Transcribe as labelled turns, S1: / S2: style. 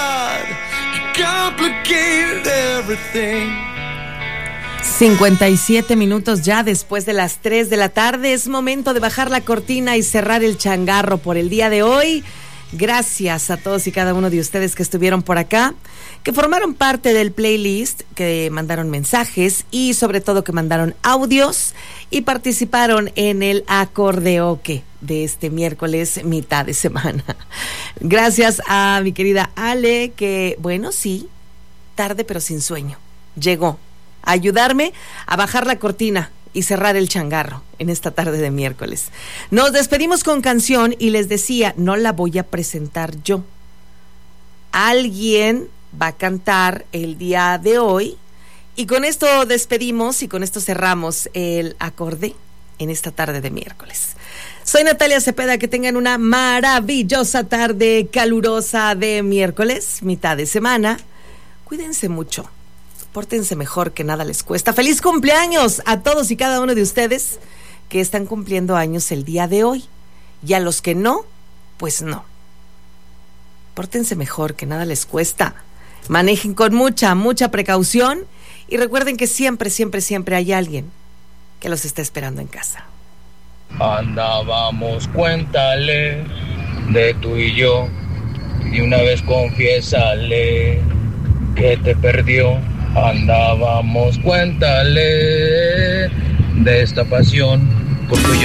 S1: 57 minutos ya después de las 3 de la tarde. Es momento de bajar la cortina y cerrar el changarro por el día de hoy. Gracias a todos y cada uno de ustedes que estuvieron por acá, que formaron parte del playlist, que mandaron mensajes y sobre todo que mandaron audios y participaron en el acordeoque de este miércoles, mitad de semana. Gracias a mi querida Ale, que, bueno, sí, tarde pero sin sueño, llegó a ayudarme a bajar la cortina y cerrar el changarro en esta tarde de miércoles. Nos despedimos con canción y les decía, no la voy a presentar yo. Alguien va a cantar el día de hoy y con esto despedimos y con esto cerramos el acorde en esta tarde de miércoles. Soy Natalia Cepeda, que tengan una maravillosa tarde calurosa de miércoles, mitad de semana. Cuídense mucho. Pórtense mejor, que nada les cuesta. ¡Feliz cumpleaños a todos y cada uno de ustedes que están cumpliendo años el día de hoy! Y a los que no, pues no. Pórtense mejor, que nada les cuesta. Manejen con mucha precaución y recuerden que siempre hay alguien que los está esperando en casa.
S2: Andábamos, cuéntale, de tú y yo, y una vez confiésale que te perdió. Andábamos, cuéntale de esta pasión, porque